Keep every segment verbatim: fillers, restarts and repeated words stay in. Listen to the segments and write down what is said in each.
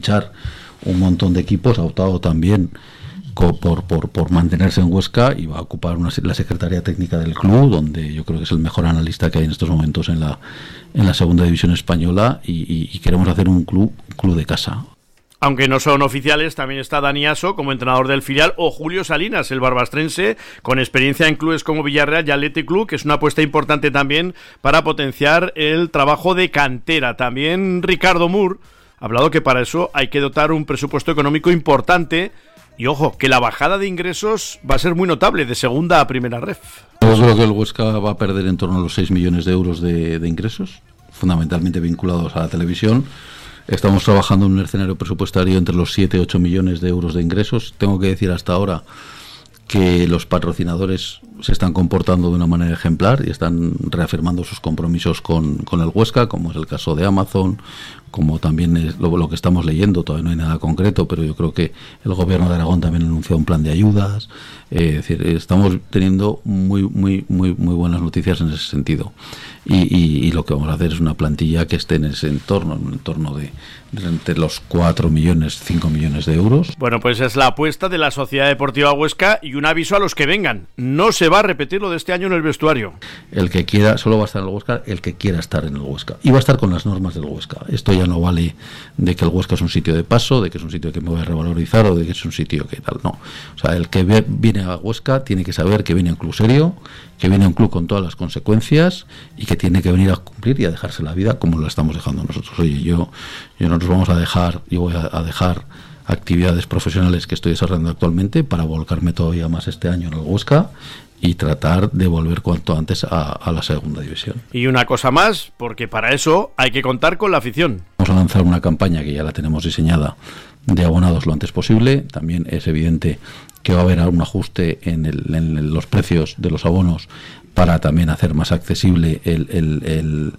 echar un montón de equipos, ha optado también Por, por, por mantenerse en Huesca y va a ocupar una, la Secretaría Técnica del club, donde yo creo que es el mejor analista que hay en estos momentos en la en la segunda división española y, y, y queremos hacer un club, un club de casa. Aunque no son oficiales, también está Dani Aso como entrenador del filial o Julio Salinas, el barbastrense, con experiencia en clubes como Villarreal y Athletic Club, que es una apuesta importante también para potenciar el trabajo de cantera. También Ricardo Mur ha hablado que para eso hay que dotar un presupuesto económico importante. Y ojo, que la bajada de ingresos va a ser muy notable de segunda a primera ref. Yo creo que el Huesca va a perder en torno a los seis millones de euros de, de ingresos, fundamentalmente vinculados a la televisión. Estamos trabajando en un escenario presupuestario entre los siete y ocho millones de euros de ingresos. Tengo que decir hasta ahora que los patrocinadores se están comportando de una manera ejemplar y están reafirmando sus compromisos con, con el Huesca, como es el caso de Amazon, como también es lo, lo que estamos leyendo. Todavía no hay nada concreto, pero yo creo que el gobierno de Aragón también ha anunciado un plan de ayudas. Eh, es decir, estamos teniendo muy muy muy muy buenas noticias en ese sentido. Y, y, y lo que vamos a hacer es una plantilla que esté en ese entorno, en un entorno de, de entre los cuatro millones, cinco millones de euros. Bueno, pues es la apuesta de la Sociedad Deportiva Huesca y un aviso a los que vengan. No se va a repetir lo de este año en el vestuario. El que quiera, solo va a estar en el Huesca, el que quiera estar en el Huesca. Y va a estar con las normas del Huesca. Esto ya no vale de que el Huesca es un sitio de paso, de que es un sitio que me voy a revalorizar o de que es un sitio que tal. No. O sea, el que ve, viene a Huesca tiene que saber que viene a un club serio, que viene a un club con todas las consecuencias y que tiene que venir a cumplir y a dejarse la vida como la estamos dejando nosotros. Oye, yo, yo no nos vamos a dejar, yo voy a, a dejar actividades profesionales que estoy desarrollando actualmente para volcarme todavía más este año en el Huesca y tratar de volver cuanto antes a, a la segunda división. Y una cosa más, porque para eso hay que contar con la afición. Vamos a lanzar una campaña que ya la tenemos diseñada de abonados lo antes posible. También es evidente que va a haber algún ajuste en, el, en los precios de los abonos para también hacer más accesible el, el, el,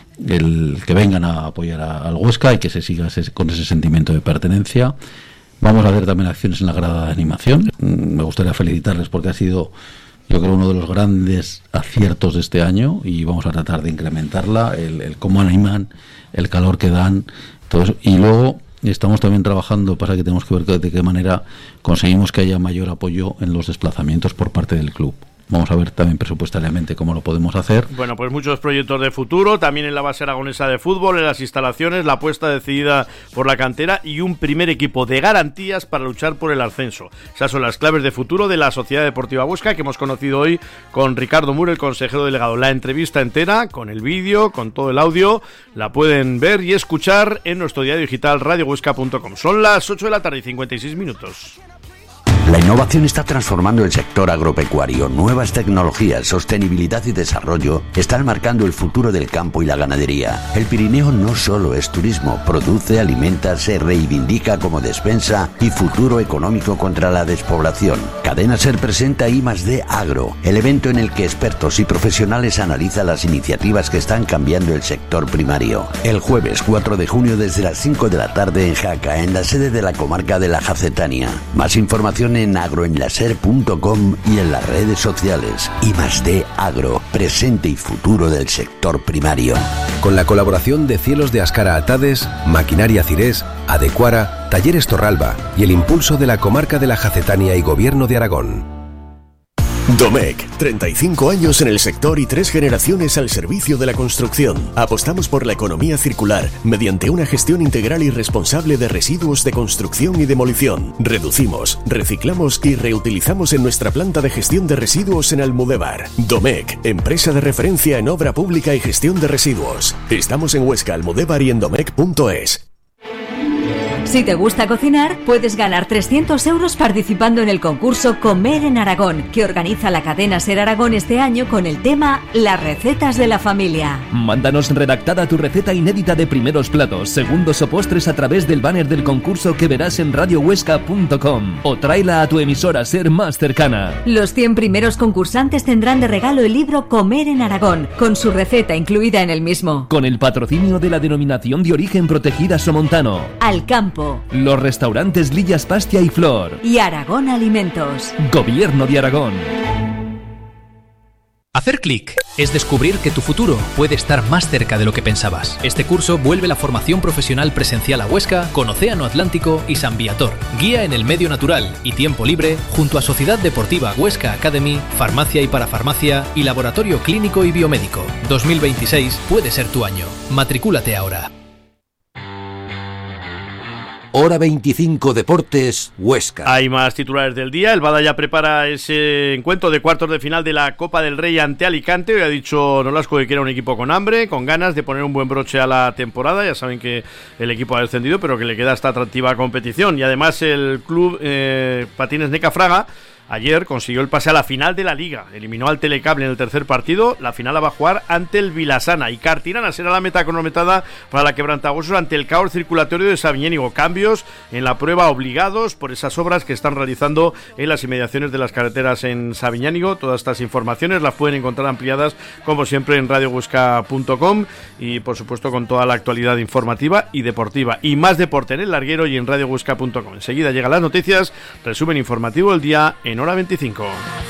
el que vengan a apoyar a, al Huesca y que se siga ese, con ese sentimiento de pertenencia. Vamos a hacer también acciones en la grada de animación. Me gustaría felicitarles porque ha sido, yo creo, uno de los grandes aciertos de este año y vamos a tratar de incrementarla, el, el cómo animan, el calor que dan, todo eso. Y luego estamos también trabajando para que tenemos que ver de qué manera conseguimos que haya mayor apoyo en los desplazamientos por parte del club. Vamos a ver también presupuestariamente cómo lo podemos hacer. Bueno, pues muchos proyectos de futuro, también en la base aragonesa de fútbol, en las instalaciones, la apuesta decidida por la cantera y un primer equipo de garantías para luchar por el ascenso. Esas son las claves de futuro de la Sociedad Deportiva Huesca que hemos conocido hoy con Ricardo Mur, el consejero delegado. La entrevista entera, con el vídeo, con todo el audio, la pueden ver y escuchar en nuestro diario digital radio huesca punto com. Son las ocho de la tarde y cincuenta y seis minutos. La innovación está transformando el sector agropecuario. Nuevas tecnologías, sostenibilidad y desarrollo están marcando el futuro del campo y la ganadería. El Pirineo no solo es turismo, produce, alimenta, se reivindica como despensa y futuro económico contra la despoblación. Cadena Ser presenta I más D Agro, el evento en el que expertos y profesionales analizan las iniciativas que están cambiando el sector primario. El jueves cuatro de junio desde las cinco de la tarde en Jaca, en la sede de la comarca de la Jacetania. Más información en agroenlaser punto com y en las redes sociales. I más D Agro, presente y futuro del sector primario. Con la colaboración de Cielos de Ascara Atades, Maquinaria Cirés, Adecuara, Talleres Torralba y el impulso de la comarca de la Jacetania y Gobierno de Aragón. Domecq, treinta y cinco años en el sector y tres generaciones al servicio de la construcción. Apostamos por la economía circular mediante una gestión integral y responsable de residuos de construcción y demolición. Reducimos, reciclamos y reutilizamos en nuestra planta de gestión de residuos en Almudévar. Domecq, empresa de referencia en obra pública y gestión de residuos. Estamos en Huesca, Almudévar y en domecq punto es. Si te gusta cocinar, puedes ganar trescientos euros participando en el concurso Comer en Aragón, que organiza la cadena Ser Aragón este año con el tema Las recetas de la familia. Mándanos redactada tu receta inédita de primeros platos, segundos o postres a través del banner del concurso que verás en radio huesca punto com o tráela a tu emisora Ser más cercana. Los cien primeros concursantes tendrán de regalo el libro Comer en Aragón, con su receta incluida en el mismo. Con el patrocinio de la Denominación de Origen Protegida Somontano, Al Campo, los restaurantes Lillas Pastia y Flor y Aragón Alimentos. Gobierno de Aragón. Hacer clic es descubrir que tu futuro puede estar más cerca de lo que pensabas. Este curso vuelve la formación profesional presencial a Huesca con Océano Atlántico y San Viator. Guía en el medio natural y tiempo libre junto a Sociedad Deportiva Huesca Academy, Farmacia y Parafarmacia y Laboratorio Clínico y Biomédico. dos mil veintiséis puede ser tu año. Matricúlate ahora. Hora veinticinco Deportes, Huesca. Hay más titulares del día. El Bada ya prepara ese encuentro de cuartos de final de la Copa del Rey ante Alicante. Hoy ha dicho Nolasco que quiere un equipo con hambre, con ganas de poner un buen broche a la temporada. Ya saben que el equipo ha descendido, pero que le queda esta atractiva competición. Y además el club eh, Patines Neca Fraga ayer consiguió el pase a la final de la Liga. Eliminó al Telecable en el tercer partido. La final la va a jugar ante el Vilasana. Y Cartirana será la meta cronometrada para la Quebrantahuesos ante el caos circulatorio de Sabiñénigo. Cambios en la prueba obligados por esas obras que están realizando en las inmediaciones de las carreteras en Sabiñénigo. Todas estas informaciones las pueden encontrar ampliadas, como siempre, en radio huesca punto com y, por supuesto, con toda la actualidad informativa y deportiva. Y más deporte en El Larguero y en radio huesca punto com. Enseguida llegan las noticias, resumen informativo del día en Hora veinticinco.